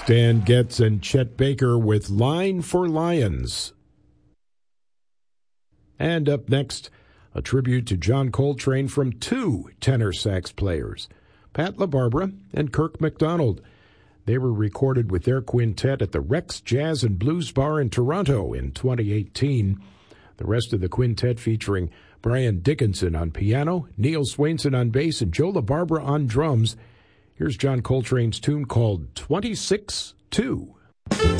Stan Getz and Chet Baker with Line for Lions. And up next, a tribute to John Coltrane from two tenor sax players, Pat LaBarbera and Kirk MacDonald. They were recorded with their quintet at the Rex Jazz and Blues Bar in Toronto in 2018. The rest of the quintet featuring Brian Dickinson on piano, Neil Swainson on bass, and Joe LaBarbera on drums. Here's John Coltrane's tune called 26-2.